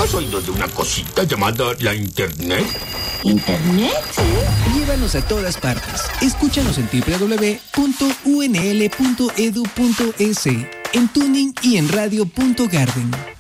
has oído de una cosita llamada la Internet? ¿Internet? Llévanos a todas partes. Escúchanos en www.unl.edu.es, en Tuning y en Radio.Garden.